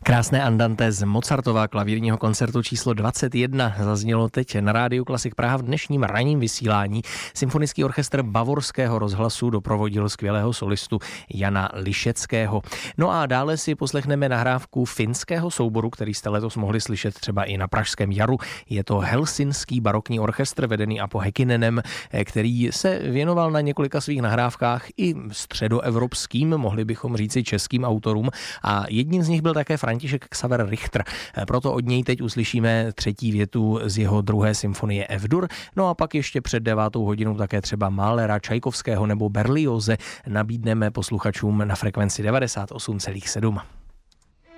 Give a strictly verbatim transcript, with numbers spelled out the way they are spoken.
Krásné andante z Mozartova klavírního koncertu číslo dvacet jedna zaznělo teď na Rádiu Klasik Praha v dnešním ranním vysílání. Symfonický orchestr Bavorského rozhlasu doprovodil skvělého solistu Jana Lišeckého. No a dále si poslechneme nahrávku finského souboru, který jste letos mohli slyšet třeba i na Pražském jaru. Je to Helsinský barokní orchestr vedený Apo Häkkinenem, který se věnoval na několika svých nahrávkách i středoevropským, mohli bychom říci českým autorům, a jedním z nich byl také František Xaver Richter. Proto od něj teď uslyšíme třetí větu z jeho druhé symfonie F-dur. No a pak ještě před devátou hodinou také třeba Mahlera, Čajkovského nebo Berlioze nabídneme posluchačům na frekvenci devadesát osm celá sedm.